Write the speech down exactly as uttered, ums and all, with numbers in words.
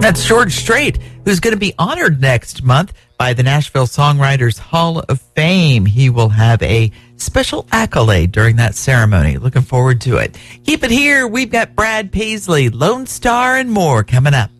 That's George Strait, who's going to be honored next month by the Nashville Songwriters Hall of Fame. He will have a special accolade during that ceremony. Looking forward to it. Keep it here. We've got Brad Paisley, Lone Star, and more coming up.